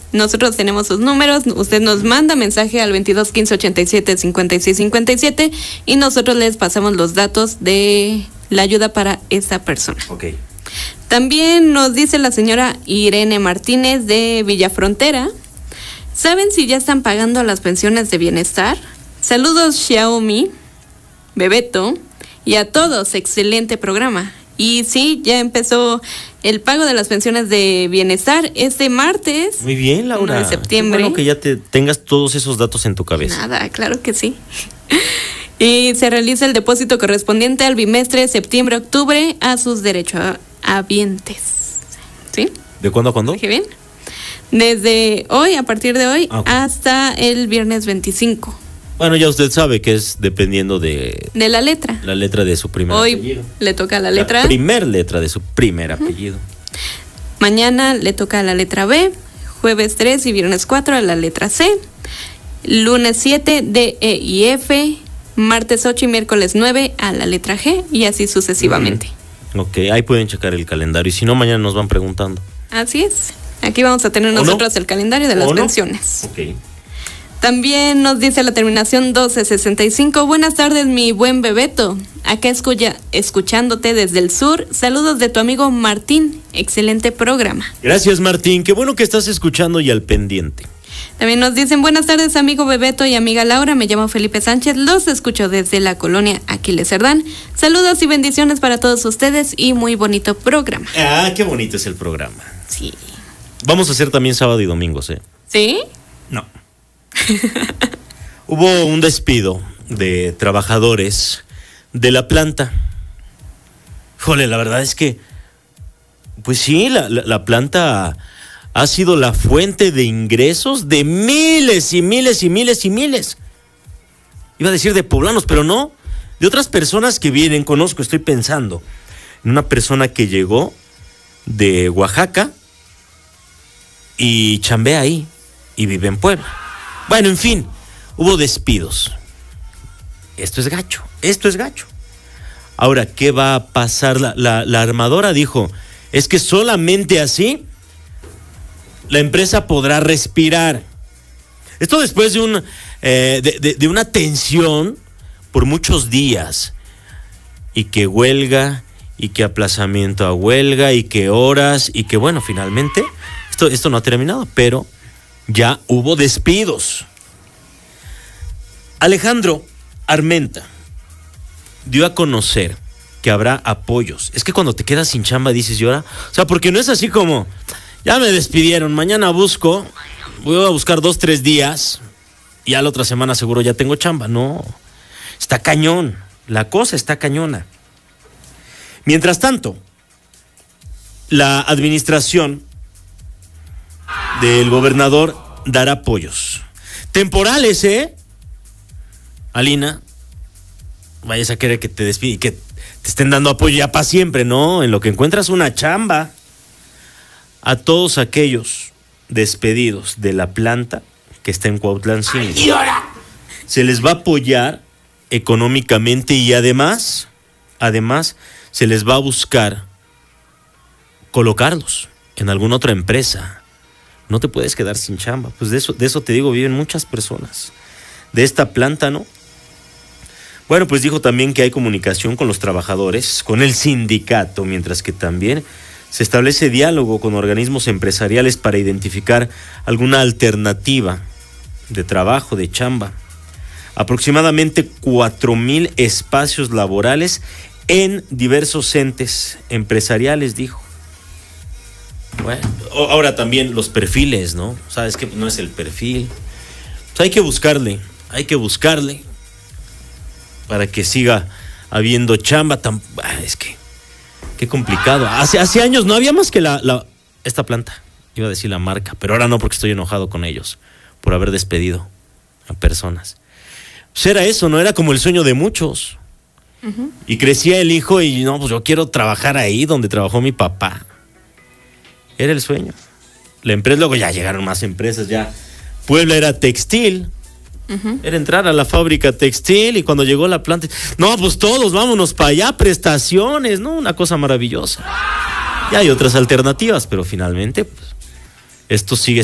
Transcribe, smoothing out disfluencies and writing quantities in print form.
Nosotros tenemos sus números, usted nos manda mensaje al 22 15 87 56 57 y nosotros les pasamos los datos de la ayuda para esta persona. Ok. También nos dice la señora Irene Martínez de Villafrontera. ¿Saben si ya están pagando las pensiones de bienestar? Saludos Xiaomi, Bebeto y a todos, excelente programa. Y sí, ya empezó el pago de las pensiones de bienestar este martes. Muy bien, Laura. 1 de septiembre. Qué bueno que ya tengas todos esos datos en tu cabeza. Nada, claro que sí. Y se realiza el depósito correspondiente al bimestre septiembre-octubre a sus derechohabientes. ¿Sí? ¿De cuándo a cuándo? ¿Dije bien? Desde hoy, a partir de hoy, okay, hasta el viernes 25. Bueno, ya usted sabe que es dependiendo de la letra. La letra de su primer hoy apellido. Le toca la letra. La primer letra de su primer apellido. Mañana le toca la letra B, jueves 3 y viernes 4 a la letra C, lunes 7 D, E y F, martes 8 y miércoles 9 a la letra G y así sucesivamente. Ok, ahí pueden checar el calendario y si no, mañana nos van preguntando. Así es. Aquí vamos a tener nosotros el calendario de las pensiones. Ok. También nos dice la terminación 1265. Buenas tardes, mi buen Bebeto. Acá escuchándote desde el sur. Saludos de tu amigo Martín. Excelente programa. Gracias, Martín. Qué bueno que estás escuchando y al pendiente. También nos dicen, buenas tardes, amigo Bebeto y amiga Laura. Me llamo Felipe Sánchez. Los escucho desde la colonia Aquiles Cerdán. Saludos y bendiciones para todos ustedes y muy bonito programa. Ah, qué bonito es el programa. Sí. Vamos a hacer también sábado y domingos, ¿eh? ¿Sí? No. Hubo un despido de trabajadores de la planta. Jole, la verdad es que, pues sí, la planta ha sido la fuente de ingresos de miles y miles y miles y miles. Iba a decir de poblanos, pero no. De otras personas que vienen, conozco, estoy pensando en una persona que llegó de Oaxaca y chambea ahí y vive en Puebla. Bueno, en fin, hubo despidos. Esto es gacho. Ahora, ¿qué va a pasar? La armadora dijo, es que solamente así la empresa podrá respirar. Esto después de una tensión por muchos días. Y que huelga, y que aplazamiento a huelga, y que horas, y que bueno, finalmente, esto no ha terminado, pero ya hubo despidos. Alejandro Armenta dio a conocer que habrá apoyos. Es que cuando te quedas sin chamba dices, ¿y ahora? O sea, porque no es así como, ya me despidieron, mañana voy a buscar 2-3 días y a la otra semana seguro ya tengo chamba. No, está cañón, la cosa está cañona. Mientras tanto, la administración del gobernador dará apoyos temporales, Alina, vayas a querer que te despiden y que te estén dando apoyo ya para siempre, ¿no? En lo que encuentras una chamba. A todos aquellos despedidos de la planta que está en Cuautlancingo, se les va a apoyar económicamente y además se les va a buscar colocarlos en alguna otra empresa. No te puedes quedar sin chamba. Pues de eso te digo, viven muchas personas de esta planta, ¿no? Bueno, pues dijo también que hay comunicación con los trabajadores, con el sindicato, mientras que también se establece diálogo con organismos empresariales para identificar alguna alternativa de trabajo, de chamba. Aproximadamente 4,000 espacios laborales en diversos entes empresariales, dijo. Bueno, ahora también los perfiles, ¿no? Sabes que no es el perfil. Pues hay que buscarle para que siga habiendo chamba. Es que qué complicado. Hace años no había más que esta planta. Iba a decir la marca, pero ahora no, porque estoy enojado con ellos por haber despedido a personas. Pues era eso, ¿no? Era como el sueño de muchos. Uh-huh. Y crecía el hijo y no, pues yo quiero trabajar ahí donde trabajó mi papá. Era el sueño. La empresa, luego ya llegaron más empresas, ya. Puebla era textil. Uh-huh. Era entrar a la fábrica textil y cuando llegó la planta, no, pues todos vámonos para allá, prestaciones, ¿no? Una cosa maravillosa. Ya hay otras alternativas, pero finalmente, pues, esto sigue